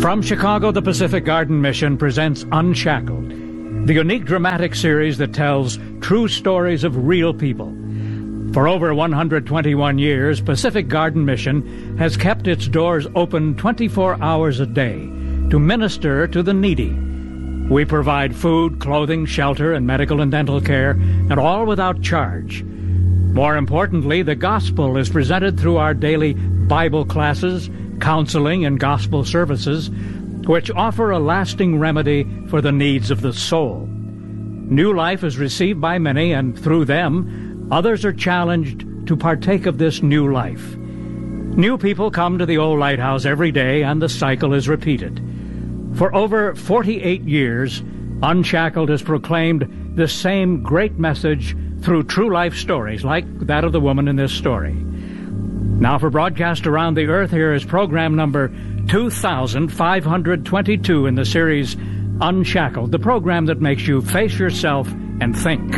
From Chicago, the Pacific Garden Mission presents Unshackled, the unique dramatic series that tells true stories of real people. For over 121 years, Pacific Garden Mission has kept its doors open 24 hours a day to minister to the needy. We provide food, clothing, shelter, and medical and dental care, and all without charge. More importantly, the gospel is presented through our daily Bible classes, counseling, and gospel services, which offer a lasting remedy for the needs of the soul. New life is received by many, and through them, others are challenged to partake of this new life. New people come to the old lighthouse every day, and the cycle is repeated. For over 48 years, Unshackled has proclaimed the same great message through true life stories like that of the woman in this story. Now for broadcast around the earth, here is program number 2522 in the series Unshackled, the program that makes you face yourself and think.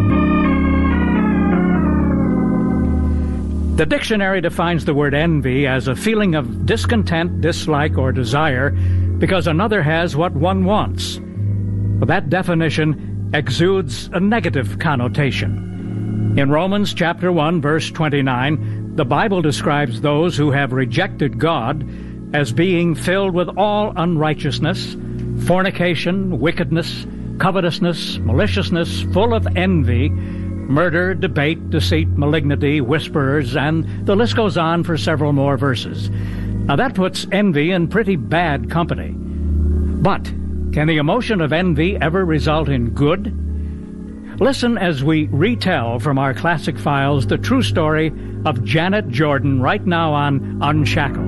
The dictionary defines the word envy as a feeling of discontent, dislike, or desire because another has what one wants. Well, that definition exudes a negative connotation. In Romans chapter 1, verse 29, the Bible describes those who have rejected God as being filled with all unrighteousness, fornication, wickedness, covetousness, maliciousness, full of envy, murder, debate, deceit, malignity, whisperers, and the list goes on for several more verses. Now that puts envy in pretty bad company. But can the emotion of envy ever result in good? Listen as we retell from our classic files the true story of Janet Jordan right now on Unshackled.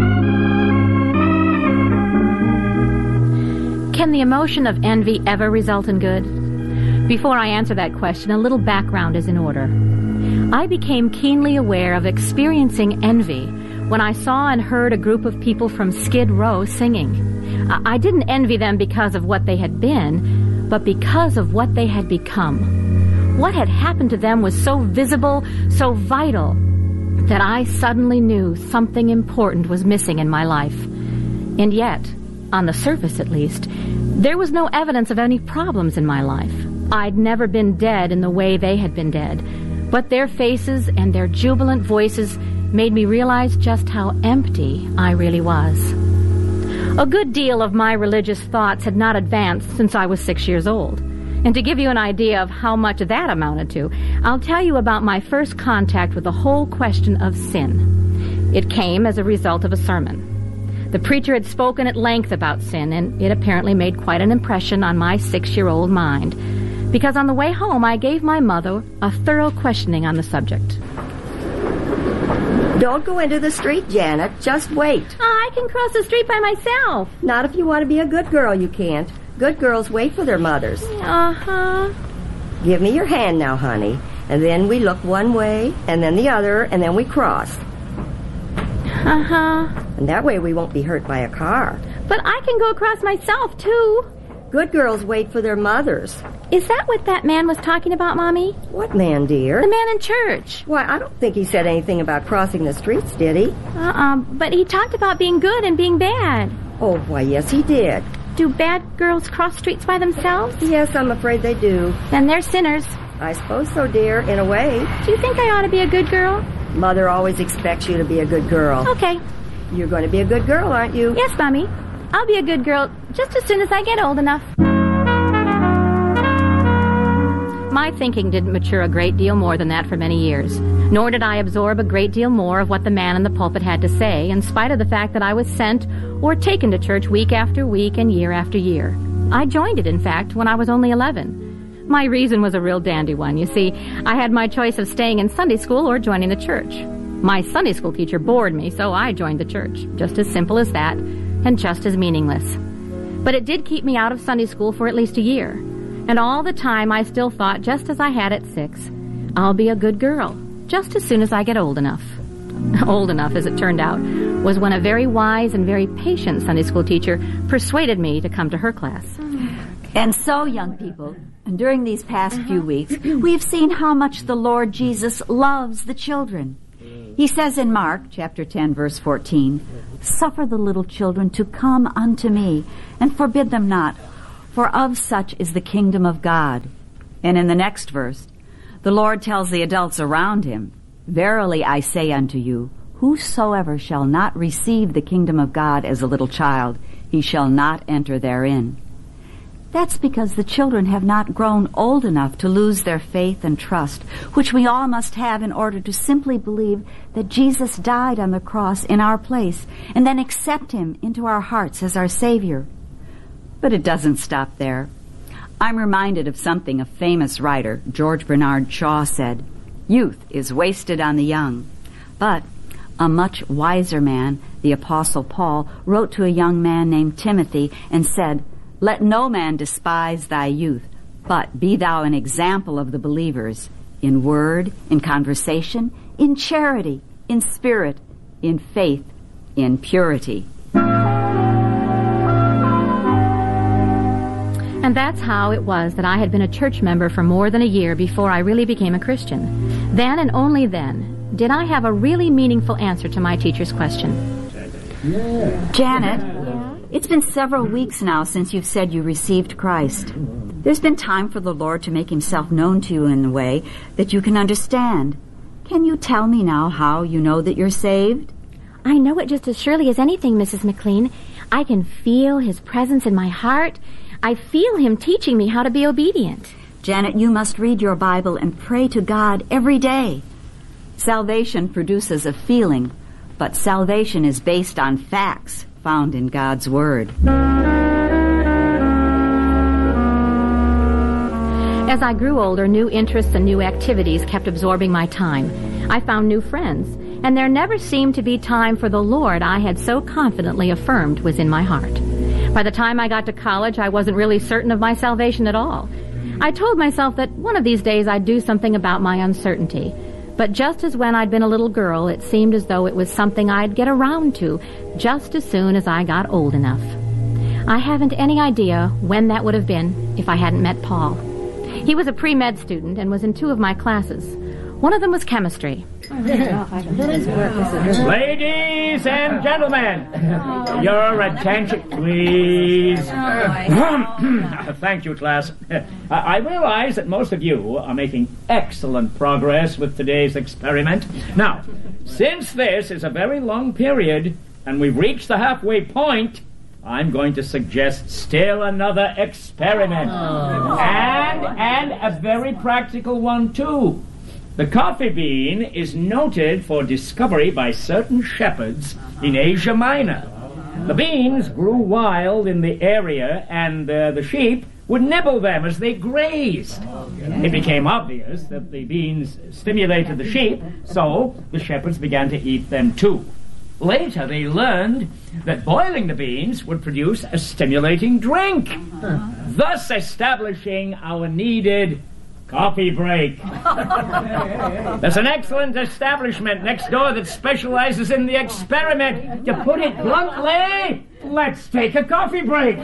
Can the emotion of envy ever result in good? Before I answer that question, a little background is in order. I became keenly aware of experiencing envy when I saw and heard a group of people from Skid Row singing. I didn't envy them because of what they had been, but because of what they had become. What had happened to them was so visible, so vital, that I suddenly knew something important was missing in my life. And yet, on the surface at least, there was no evidence of any problems in my life. I'd never been dead in the way they had been dead, but their faces and their jubilant voices made me realize just how empty I really was. A good deal of my religious thoughts had not advanced since I was 6 years old. And to give you an idea of how much that amounted to, I'll tell you about my first contact with the whole question of sin. It came as a result of a sermon. The preacher had spoken at length about sin, and it apparently made quite an impression on my 6-year-old mind, because on the way home I gave my mother a thorough questioning on the subject. Don't go into the street, Janet. Just wait. I can cross the street by myself. Not if you want to be a good girl, you can't. Good girls wait for their mothers. Uh-huh. Give me your hand now, honey. And then we look one way, and then the other, and then we cross. Uh-huh. And that way we won't be hurt by a car. But I can go across myself, too. Good girls wait for their mothers. Is that what that man was talking about, Mommy? What man, dear? The man in church. Why, I don't think he said anything about crossing the streets, did he? But he talked about being good and being bad. Oh, why, yes, he did. Do bad girls cross streets by themselves? Yes, I'm afraid they do. Then they're sinners. I suppose so, dear, in a way. Do you think I ought to be a good girl? Mother always expects you to be a good girl. Okay. You're going to be a good girl, aren't you? Yes, Mommy. I'll be a good girl just as soon as I get old enough. My thinking didn't mature a great deal more than that for many years, nor did I absorb a great deal more of what the man in the pulpit had to say, in spite of the fact that I was sent or taken to church week after week and year after year. I joined it, in fact, when I was only 11. My reason was a real dandy one. You see, I had my choice of staying in Sunday school or joining the church. My Sunday school teacher bored me, so I joined the church. Just as simple as that, and just as meaningless. But it did keep me out of Sunday school for at least a year. And all the time I still thought, just as I had at 6, I'll be a good girl, just as soon as I get old enough. Old enough, as it turned out, was when a very wise and very patient Sunday school teacher persuaded me to come to her class. And so, young people, during these past few weeks, we've seen how much the Lord Jesus loves the children. He says in Mark, chapter 10, verse 14, Suffer the little children to come unto me, and forbid them not, for of such is the kingdom of God. And in the next verse, the Lord tells the adults around him, Verily I say unto you, whosoever shall not receive the kingdom of God as a little child, he shall not enter therein. That's because the children have not grown old enough to lose their faith and trust, which we all must have in order to simply believe that Jesus died on the cross in our place, and then accept him into our hearts as our Savior. But it doesn't stop there. I'm reminded of something a famous writer, George Bernard Shaw, said. Youth is wasted on the young. But a much wiser man, the Apostle Paul, wrote to a young man named Timothy and said, Let no man despise thy youth, but be thou an example of the believers, in word, in conversation, in charity, in spirit, in faith, in purity. And that's how it was that I had been a church member for more than a year before I really became a Christian. Then and only then did I have a really meaningful answer to my teacher's question. Janet, it's been several weeks now since you've said you received Christ. There's been time for the Lord to make himself known to you in a way that you can understand. Can you tell me now how you know that you're saved? I know it just as surely as anything, Mrs. McLean. I can feel his presence in my heart. I feel him teaching me how to be obedient. Janet, you must read your Bible and pray to God every day. Salvation produces a feeling, but salvation is based on facts found in God's Word. As I grew older, new interests and new activities kept absorbing my time. I found new friends, and there never seemed to be time for the Lord I had so confidently affirmed was in my heart. By the time I got to college, I wasn't really certain of my salvation at all. I told myself that one of these days I'd do something about my uncertainty. But just as when I'd been a little girl, it seemed as though it was something I'd get around to just as soon as I got old enough. I haven't any idea when that would have been if I hadn't met Paul. He was a pre-med student and was in 2 of my classes. One of them was chemistry. Ladies and gentlemen, your attention, please. Thank you, class. I realize that most of you are making excellent progress with today's experiment. Now, since this is a very long period and we've reached the halfway point, I'm going to suggest still another experiment. And a very practical one, too. The coffee bean is noted for discovery by certain shepherds in Asia Minor. The beans grew wild in the area, and the sheep would nibble them as they grazed. It became obvious that the beans stimulated the sheep, so the shepherds began to eat them too. Later, they learned that boiling the beans would produce a stimulating drink, thus establishing our needed coffee break. There's an excellent establishment next door that specializes in the experiment. To put it bluntly, let's take a coffee break.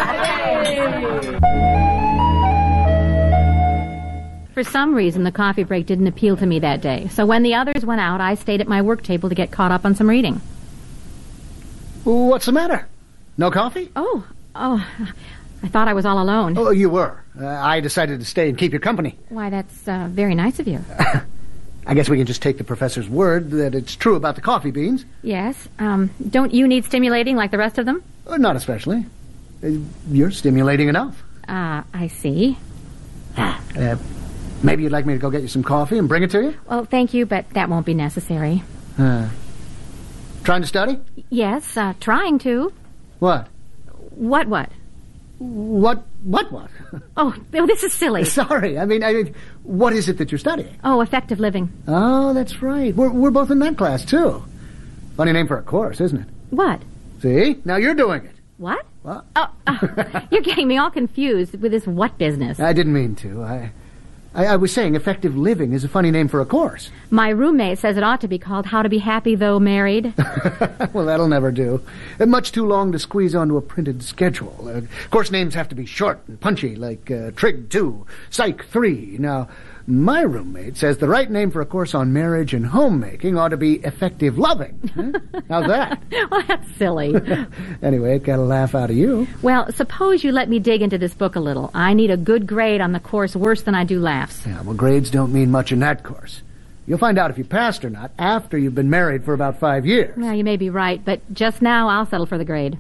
For some reason, the coffee break didn't appeal to me that day. So when the others went out, I stayed at my work table to get caught up on some reading. What's the matter? No coffee? Oh, I thought I was all alone. Oh, you were. I decided to stay and keep you company. Why, that's very nice of you. I guess we can just take the professor's word that it's true about the coffee beans. Yes. Don't you need stimulating like the rest of them? Not especially. You're stimulating enough. I see. Maybe you'd like me to go get you some coffee and bring it to you? Well, thank you, but that won't be necessary. Trying to study? Yes, trying to. What? What? What? Oh, this is silly. Sorry, I mean, what is it that you're studying? Oh, effective living. Oh, that's right. We're both in that class, too. Funny name for a course, isn't it? What? See? Now you're doing it. What? What? Oh, you're getting me all confused with this what business. I didn't mean to. I was saying effective living is a funny name for a course. My roommate says it ought to be called How to Be Happy Though Married. Well, that'll never do. Much too long to squeeze onto a printed schedule. Course names have to be short and punchy, like Trig 2, Psych 3. Now, My roommate says the right name for a course on marriage and homemaking ought to be Effective Loving. Huh? How's that? Well, that's silly. Anyway, it got a laugh out of you. Well, suppose you let me dig into this book a little. I need a good grade on the course worse than I do laughs. Yeah, well, grades don't mean much in that course. You'll find out if you passed or not after you've been married for about 5 years. Well, you may be right, but just now I'll settle for the grade.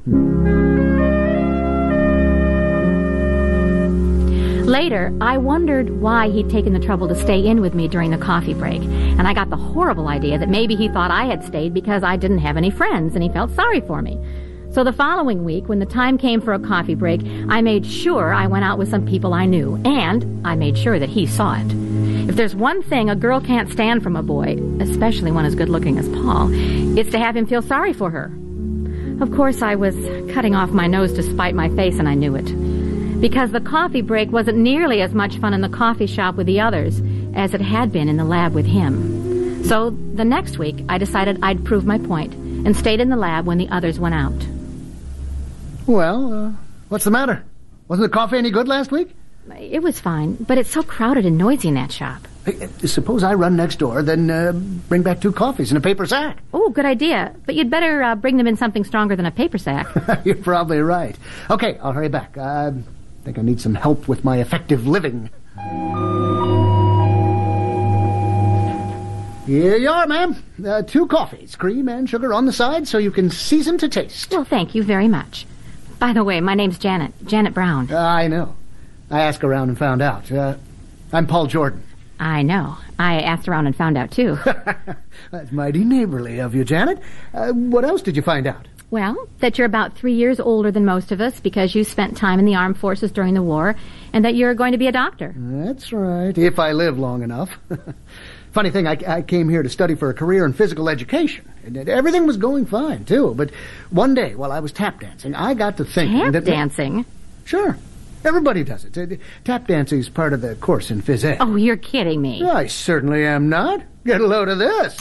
Later, I wondered why he'd taken the trouble to stay in with me during the coffee break, and I got the horrible idea that maybe he thought I had stayed because I didn't have any friends and he felt sorry for me. So the following week, when the time came for a coffee break, I made sure I went out with some people I knew, and I made sure that he saw it. If there's one thing a girl can't stand from a boy, especially one as good-looking as Paul, it's to have him feel sorry for her. Of course, I was cutting off my nose to spite my face, and I knew it. Because the coffee break wasn't nearly as much fun in the coffee shop with the others as it had been in the lab with him. So the next week, I decided I'd prove my point and stayed in the lab when the others went out. Well, what's the matter? Wasn't the coffee any good last week? It was fine, but it's so crowded and noisy in that shop. Hey, suppose I run next door, then bring back 2 coffees in a paper sack. Oh, good idea. But you'd better bring them in something stronger than a paper sack. You're probably right. Okay, I'll hurry back. I think I need some help with my effective living. Here you are, ma'am. 2 coffees, cream and sugar on the side so you can season to taste. Well, thank you very much. By the way, my name's Janet Brown. I know. I asked around and found out. I'm Paul Jordan. I know. I asked around and found out, too. That's mighty neighborly of you, Janet. What else did you find out? Well, that you're about 3 years older than most of us because you spent time in the armed forces during the war, and that you're going to be a doctor. That's right, if I live long enough. Funny thing, I came here to study for a career in physical education. And everything was going fine, too. But one day, while I was tap dancing, I got to thinking Tap dancing? Sure. Everybody does it. Tap dancing is part of the course in phys ed. Oh, you're kidding me. I certainly am not. Get a load of this.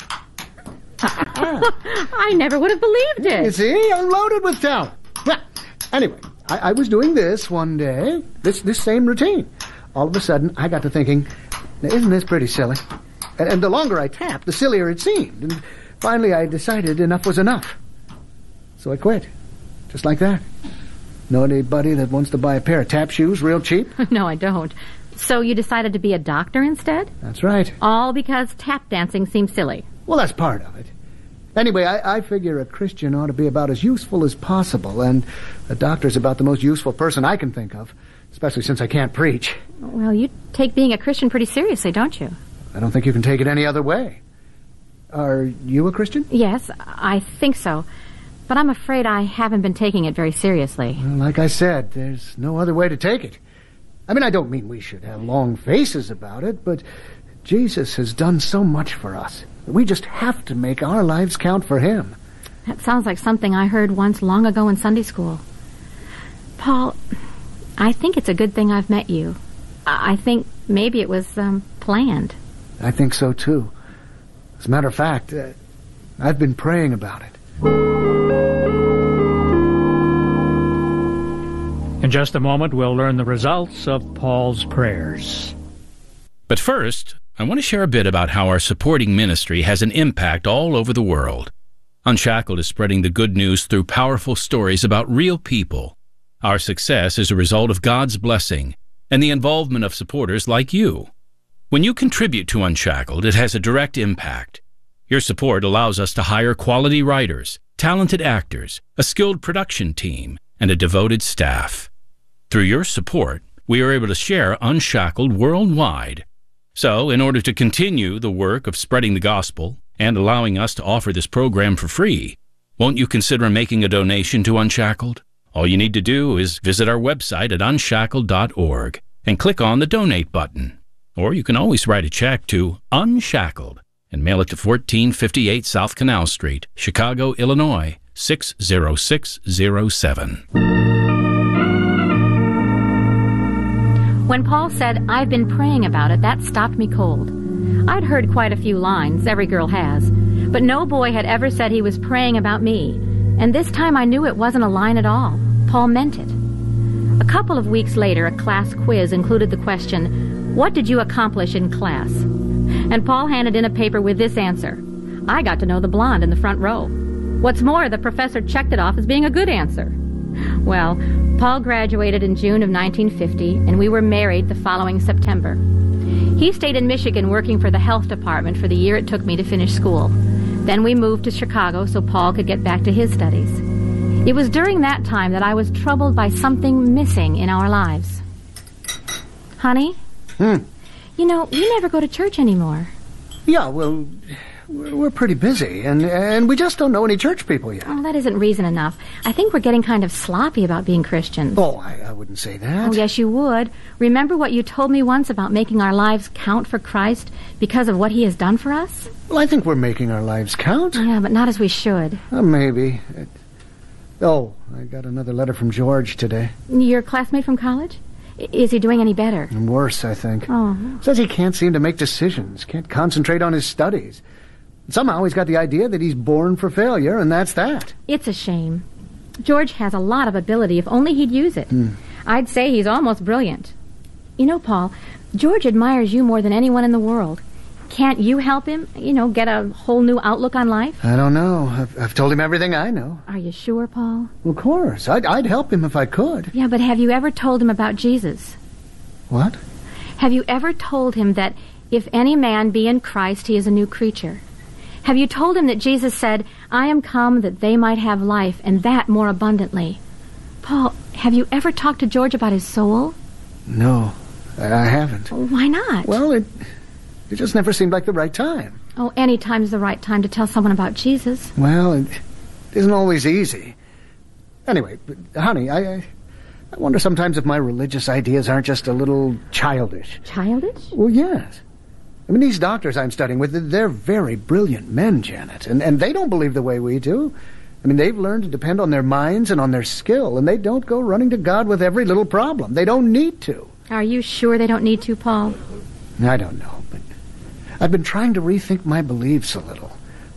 I never would have believed it. You see, I'm loaded with talent. Well, anyway, I was doing this one day, this same routine. All of a sudden, I got to thinking, isn't this pretty silly? And the longer I tapped, the sillier it seemed. And finally, I decided enough was enough. So I quit. Just like that. Know anybody that wants to buy a pair of tap shoes real cheap? No, I don't. So you decided to be a doctor instead? That's right. All because tap dancing seems silly. Well, that's part of it. Anyway, I figure a Christian ought to be about as useful as possible, and a doctor's about the most useful person I can think of, especially since I can't preach. Well, you take being a Christian pretty seriously, don't you? I don't think you can take it any other way. Are you a Christian? Yes, I think so. But I'm afraid I haven't been taking it very seriously. Well, like I said, there's no other way to take it. I mean, I don't mean we should have long faces about it, but Jesus has done so much for us. We just have to make our lives count for him. That sounds like something I heard once long ago in Sunday school. Paul, I think it's a good thing I've met you. I think maybe it was planned. I think so, too. As a matter of fact, I've been praying about it. In just a moment, we'll learn the results of Paul's prayers. But first, I want to share a bit about how our supporting ministry has an impact all over the world. Unshackled is spreading the good news through powerful stories about real people. Our success is a result of God's blessing and the involvement of supporters like you. When you contribute to Unshackled, it has a direct impact. Your support allows us to hire quality writers, talented actors, a skilled production team, and a devoted staff. Through your support, we are able to share Unshackled worldwide. So, in order to continue the work of spreading the gospel and allowing us to offer this program for free, won't you consider making a donation to Unshackled? All you need to do is visit our website at unshackled.org and click on the Donate button. Or you can always write a check to Unshackled and mail it to 1458 South Canal Street, Chicago, Illinois, 60607. When Paul said, "I've been praying about it," that stopped me cold. I'd heard quite a few lines, every girl has, but no boy had ever said he was praying about me. And this time I knew it wasn't a line at all. Paul meant it. A couple of weeks later, a class quiz included the question, "What did you accomplish in class?" And Paul handed in a paper with this answer: "I got to know the blonde in the front row." What's more, the professor checked it off as being a good answer. Well, Paul graduated in June of 1950, and we were married the following September. He stayed in Michigan working for the health department for the year it took me to finish school. Then we moved to Chicago so Paul could get back to his studies. It was during that time that I was troubled by something missing in our lives. Honey? You know, we never go to church anymore. Yeah, well, we're pretty busy, and we just don't know any church people yet. Oh, that isn't reason enough. I think we're getting kind of sloppy about being Christians. Oh, I wouldn't say that. Oh, yes, you would. Remember what you told me once about making our lives count for Christ because of what He has done for us? Well, I think we're making our lives count. Yeah, but not as we should. Maybe. Oh, I got another letter from George today. Your classmate from college? Is he doing any better? And worse, I think. Oh. Says he can't seem to make decisions, can't concentrate on his studies. Somehow he's got the idea that he's born for failure, and that's that. It's a shame. George has a lot of ability if only he'd use it. I'd say he's almost brilliant. You know, Paul, George admires you more than anyone in the world. Can't you help him, get a whole new outlook on life? I don't know. I've told him everything I know. Are you sure, Paul? Of course. I'd help him if I could. Yeah, but have you ever told him about Jesus? What? Have you ever told him that if any man be in Christ, he is a new creature? Have you told him that Jesus said, "I am come that they might have life, and that more abundantly"? Paul, have you ever talked to George about his soul? No, I haven't. Why not? Well, it just never seemed like the right time. Oh, any time's the right time to tell someone about Jesus. Well, it isn't always easy. Anyway, honey, I wonder sometimes if my religious ideas aren't just a little childish. Childish? Well, yes. I mean, these doctors I'm studying with, they're very brilliant men, Janet, and they don't believe the way we do. I mean, they've learned to depend on their minds and on their skill, and they don't go running to God with every little problem. They don't need to. Are you sure they don't need to, Paul? I don't know, but I've been trying to rethink my beliefs a little.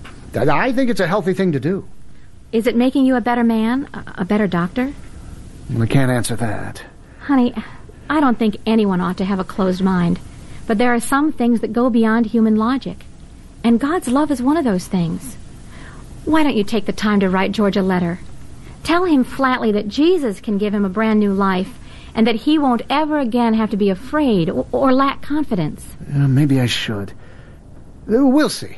I think it's a healthy thing to do. Is it making you a better man, a better doctor? Well, I can't answer that. Honey, I don't think anyone ought to have a closed mind. But there are some things that go beyond human logic. And God's love is one of those things. Why don't you take the time to write George a letter? Tell him flatly that Jesus can give him a brand new life, and that he won't ever again have to be afraid or lack confidence. Maybe I should. We'll see.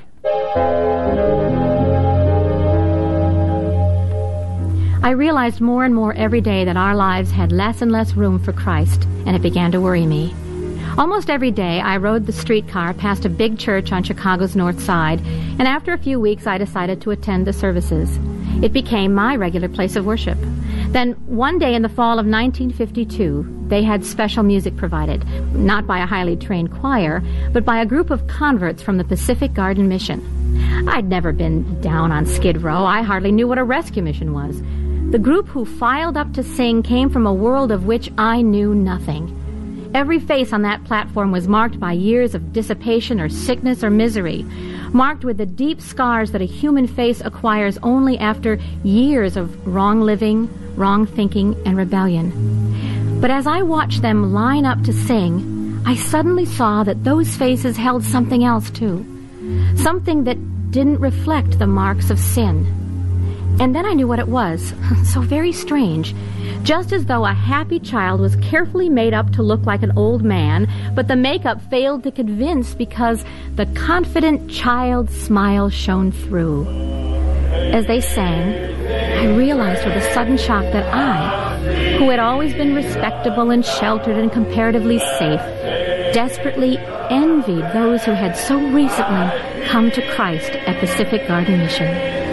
I realized more and more every day that our lives had less and less room for Christ, and it began to worry me. Almost every day, I rode the streetcar past a big church on Chicago's north side, and after a few weeks, I decided to attend the services. It became my regular place of worship. Then, one day in the fall of 1952, they had special music provided, not by a highly trained choir, but by a group of converts from the Pacific Garden Mission. I'd never been down on Skid Row. I hardly knew what a rescue mission was. The group who filed up to sing came from a world of which I knew nothing. Every face on that platform was marked by years of dissipation or sickness or misery, marked with the deep scars that a human face acquires only after years of wrong living, wrong thinking, and rebellion. But as I watched them line up to sing, I suddenly saw that those faces held something else too, something that didn't reflect the marks of sin. And then I knew what it was, so very strange. Just as though a happy child was carefully made up to look like an old man, but the makeup failed to convince because the confident child's smile shone through. As they sang, I realized with a sudden shock that I, who had always been respectable and sheltered and comparatively safe, desperately envied those who had so recently come to Christ at Pacific Garden Mission.